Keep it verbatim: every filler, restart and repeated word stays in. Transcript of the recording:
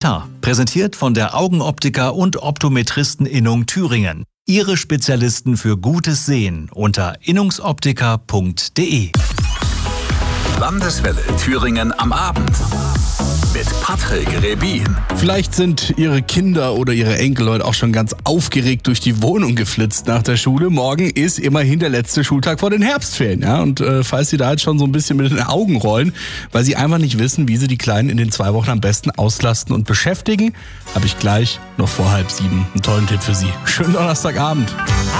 Kommentar. Präsentiert von der Augenoptiker und Optometristeninnung Thüringen. Ihre Spezialisten für gutes Sehen unter innungsoptiker punkt de. Landeswelle Thüringen am Abend mit Patrick Rebin. Vielleicht sind Ihre Kinder oder Ihre Enkel heute auch schon ganz aufgeregt durch die Wohnung geflitzt nach der Schule. Morgen ist immerhin der letzte Schultag vor den Herbstferien. Ja? Und äh, falls Sie da jetzt schon so ein bisschen mit den Augen rollen, weil Sie einfach nicht wissen, wie Sie die Kleinen in den zwei Wochen am besten auslasten und beschäftigen, habe ich gleich noch vor halb sieben einen tollen Tipp für Sie. Schönen Donnerstagabend.